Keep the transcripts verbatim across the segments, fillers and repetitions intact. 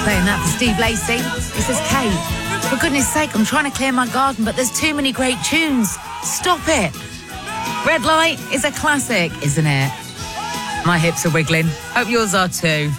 Playing that for Steve Lacey. He says, Kate, for goodness sake, I'm trying to clear my garden, but there's too many great tunes. Stop it. Red Light is a classic, isn't it? My hips are wiggling. Hope yours are too.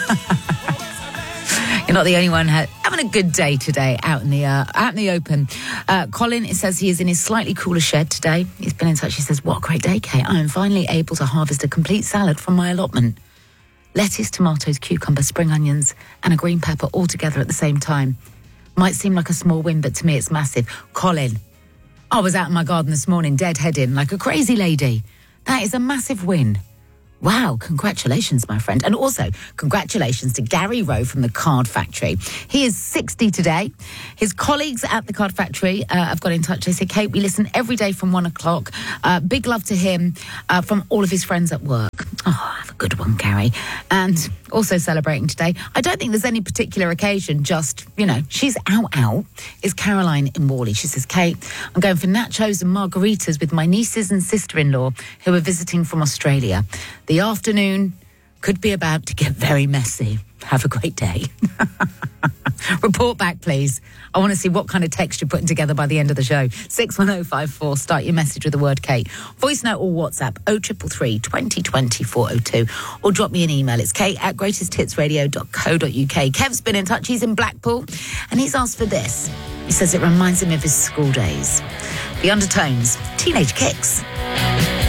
You're not the only one ha- having a good day today out in the uh, out in the open. Uh, Colin, it says he is in his slightly cooler shed today. He's been in touch. He says, what a great day, Kate. I am finally able to harvest a complete salad from my allotment. Lettuce, tomatoes, cucumber, spring onions and a green pepper all together at the same time. Might seem like a small win, but to me it's massive. Colin, I was out in my garden this morning, deadheading like a crazy lady. That is a massive win. Wow, congratulations, my friend. And also, congratulations to Gary Rowe from the Card Factory. He is sixty today. His colleagues at the Card Factory uh, have got in touch. They said, Kate, we listen every day from one o'clock. Uh, big love to him uh, from all of his friends at work. Oh, have a good one, Gary. And also celebrating today, I don't think there's any particular occasion, just, you know, she's out, out, is Caroline in Worley. She says, Kate, I'm going for nachos and margaritas with my nieces and sister-in-law who are visiting from Australia. The afternoon could be about to get very messy. Have a great day. Report back, please. I want to see what kind of text you're putting together by the end of the show. six one oh five four. Start your message with the word Kate. Voice note or WhatsApp oh three three three, twenty twenty, four oh two. Or drop me an email. It's kate at greatest hits radio dot co dot uk. Kev's been in touch. He's in Blackpool. And he's asked for this. He says it reminds him of his school days. The Undertones, Teenage Kicks.